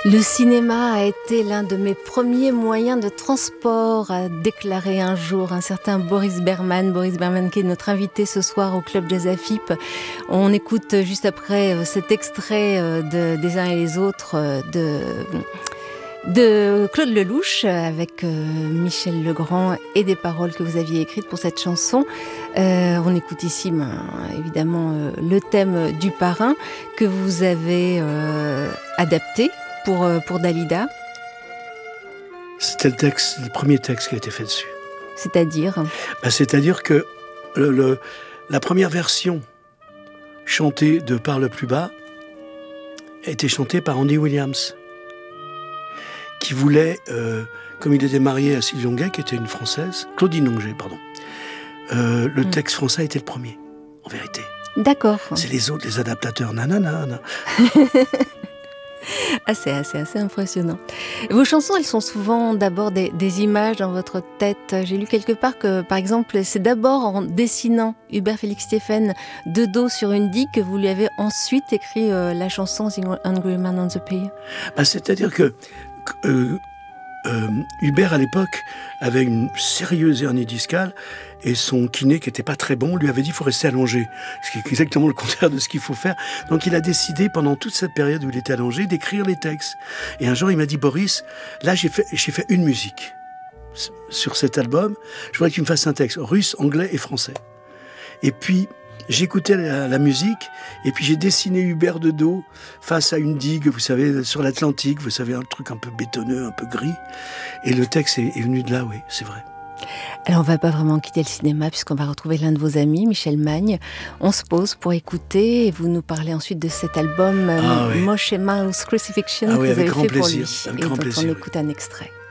Le cinéma a été l'un de mes premiers moyens de transport, a déclaré un jour un certain Boris Berman. Boris Berman qui est notre invité ce soir au Club Jazz AFIP. On écoute juste après cet extrait des uns et les autres de Claude Lelouch avec Michel Legrand et des paroles que vous aviez écrites pour cette chanson. On écoute ici évidemment le thème du parrain que vous avez adapté pour Dalida. C'était le premier texte qui a été fait dessus. C'est-à-dire C'est-à-dire que la première version chantée de Par le plus bas a été chantée par Andy Williams, qui voulait, comme il était marié à Sylvie Longuet, qui était une Française, Claudine Longuet, pardon, le texte français était le premier, en vérité. D'accord. C'est les autres, les adaptateurs, nanana. C'est assez impressionnant. Vos chansons, elles sont souvent d'abord des images dans votre tête. J'ai lu quelque part que, par exemple, c'est d'abord en dessinant Hubert Félix Stéphane de dos sur une digue que vous lui avez ensuite écrit la chanson The Hungry Man on the Pier. C'est-à-dire que Hubert, à l'époque, avait une sérieuse hernie discale et son kiné, qui n'était pas très bon, lui avait dit qu'il faut rester allongé. Ce qui est exactement le contraire de ce qu'il faut faire. Donc il a décidé, pendant toute cette période où il était allongé, d'écrire les textes. Et un jour, il m'a dit, Boris, là, j'ai fait une musique sur cet album. Je voudrais que tu me fasses un texte russe, anglais et français. Et puis, j'écoutais la musique, et puis j'ai dessiné Hubert de dos face à une digue, vous savez, sur l'Atlantique, vous savez, un truc un peu bétonneux, un peu gris. Et le texte est venu de là, oui, c'est vrai. Alors on ne va pas vraiment quitter le cinéma puisqu'on va retrouver l'un de vos amis, Michel Magne. On se pose pour écouter et vous nous parlez ensuite de cet album Moshe Mouse Crucifixion que vous avez fait pour lui. Avec grand plaisir. On écoute un extrait.